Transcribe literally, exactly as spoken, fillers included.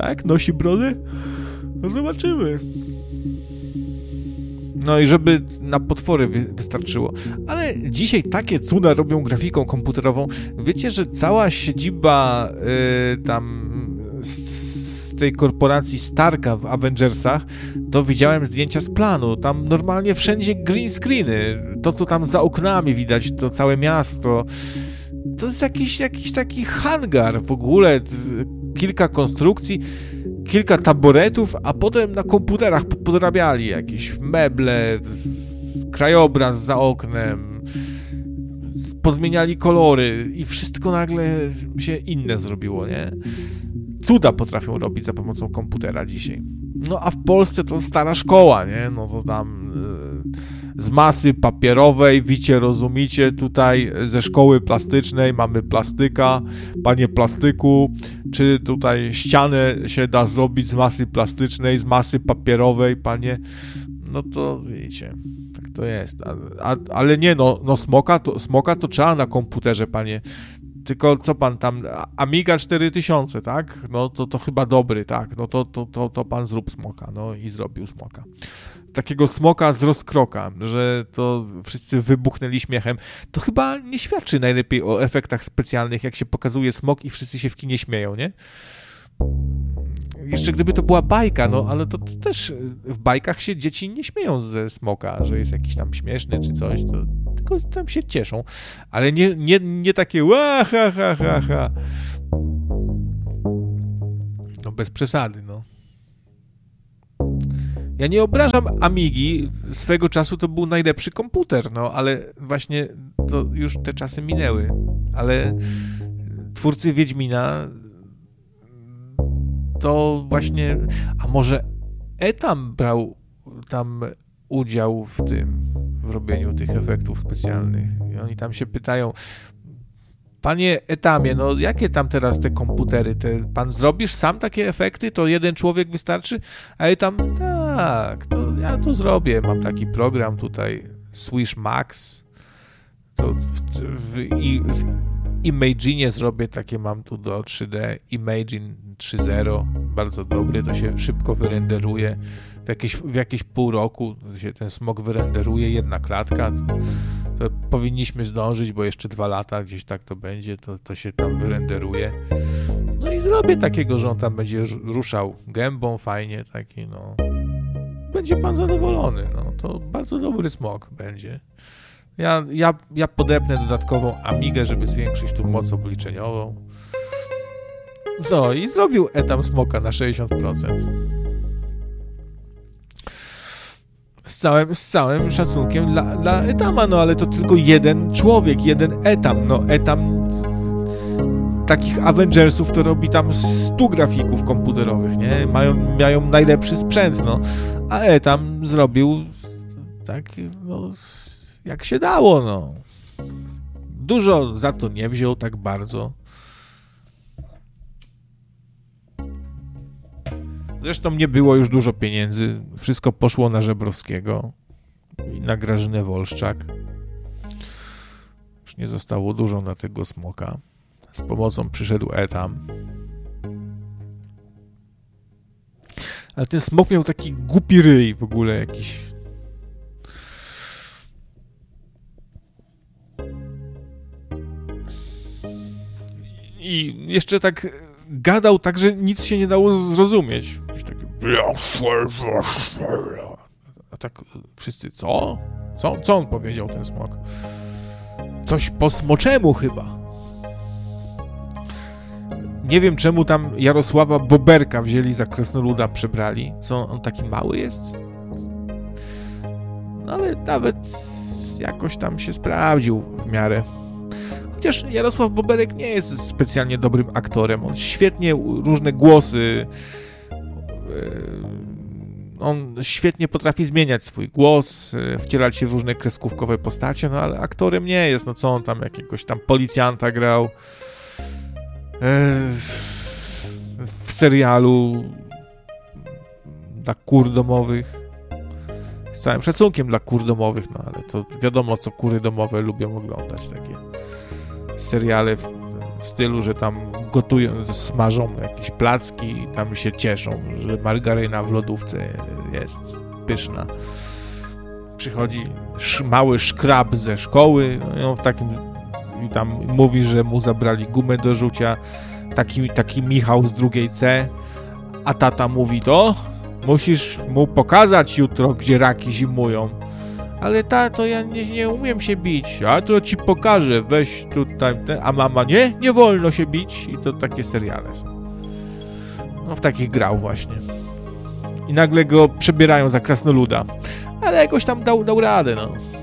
Tak? Nosi brodę? No zobaczymy. No i żeby na potwory wy- wystarczyło. Ale dzisiaj takie cuda robią grafiką komputerową. Wiecie, że cała siedziba yy, tam z, z tej korporacji Starka w Avengersach, to widziałem zdjęcia z planu. Tam normalnie wszędzie green screeny. To, co tam za oknami widać, to całe miasto. To jest jakiś, jakiś taki hangar w ogóle. Kilka konstrukcji, kilka taboretów, a potem na komputerach podrabiali jakieś meble, krajobraz za oknem, pozmieniali kolory i wszystko nagle się inne zrobiło, nie? Cuda potrafią robić za pomocą komputera dzisiaj. No a w Polsce to stara szkoła, nie? No to tam z masy papierowej, wicie, rozumicie, tutaj ze szkoły plastycznej mamy plastyka, panie plastyku, czy tutaj ścianę się da zrobić z masy plastycznej, z masy papierowej, panie, no to wiecie, tak to jest, a, a, ale nie, no, no smoka, to, smoka to trzeba na komputerze, panie. Tylko co pan tam, Amiga cztery tysiące, tak? No to, to chyba dobry, tak? No to, to, to, to pan zrób smoka, no i zrobił smoka. Takiego smoka z rozkroka, że to wszyscy wybuchnęli śmiechem. To chyba nie świadczy najlepiej o efektach specjalnych, jak się pokazuje smok i wszyscy się w kinie śmieją, nie? Jeszcze gdyby to była bajka, no ale to, to też w bajkach się dzieci nie śmieją ze smoka, że jest jakiś tam śmieszny czy coś, to tylko tam się cieszą, ale nie, nie, nie takie ła, ha, ha, ha, ha. No bez przesady, no. Ja nie obrażam Amigi, swego czasu to był najlepszy komputer, no ale właśnie to już te czasy minęły, ale twórcy Wiedźmina to właśnie, a może Etam brał tam udział w tym, w robieniu tych efektów specjalnych i oni tam się pytają, panie Etamie, no jakie tam teraz te komputery, te, pan zrobisz sam takie efekty, to jeden człowiek wystarczy, a Etam, tak, to ja to zrobię, mam taki program tutaj, Swish Max, to w, w, w, w Imaginie zrobię takie, mam tu do trzy D, Imagine trzy zero, bardzo dobry, to się szybko wyrenderuje, w jakieś, w jakieś pół roku się ten smok wyrenderuje, jedna klatka, to, to powinniśmy zdążyć, bo jeszcze dwa lata gdzieś tak to będzie, to, to się tam wyrenderuje. No i zrobię takiego, że on tam będzie ruszał gębą fajnie, taki no, będzie pan zadowolony, no, to bardzo dobry smok będzie. Ja, ja, ja podepnę dodatkową Amigę, żeby zwiększyć tu moc obliczeniową. No i zrobił Etam smoka na sześćdziesiąt procent. Z całym, z całym szacunkiem dla, dla Etama, no ale to tylko jeden człowiek, jeden Etam. No Etam takich Avengersów to robi tam stu grafików komputerowych, nie? Mają, mają najlepszy sprzęt, no. A Etam zrobił tak, no, jak się dało, no. Dużo za to nie wziął tak bardzo. Zresztą nie było już dużo pieniędzy. Wszystko poszło na Żebrowskiego i na Grażynę Wolszczak. Już nie zostało dużo na tego smoka. Z pomocą przyszedł Etam. Ale ten smok miał taki głupi ryj w ogóle jakiś. I jeszcze tak gadał tak, że nic się nie dało zrozumieć. Taki... A tak wszyscy, co? co? Co on powiedział, ten smok? Coś po smoczemu chyba. Nie wiem, czemu tam Jarosława Boberka wzięli za krasnoluda, przebrali. Co, on taki mały jest? No ale nawet jakoś tam się sprawdził w miarę. Chociaż Jarosław Boberek nie jest specjalnie dobrym aktorem. On świetnie różne głosy... On świetnie potrafi zmieniać swój głos, wcielać się w różne kreskówkowe postacie, no ale aktorem nie jest. No co on tam, jakiegoś tam policjanta grał w serialu dla kur domowych. Z całym szacunkiem dla kur domowych, no ale to wiadomo, co kury domowe lubią oglądać. Takie seriale w stylu, że tam gotują, smażą jakieś placki i tam się cieszą, że margaryna w lodówce jest pyszna. Przychodzi sz, mały szkrab ze szkoły, no, w takim, i tam mówi, że mu zabrali gumę do rzucia, taki, taki Michał z drugiej C, a tata mówi, to musisz mu pokazać jutro, gdzie raki zimują. Ale tato, ja nie, nie umiem się bić, a to ci pokażę, weź tutaj, te... a mama, nie, nie wolno się bić i to takie seriale są. No w takich grał właśnie. I nagle go przebierają za krasnoluda, ale jakoś tam dał, dał radę, no.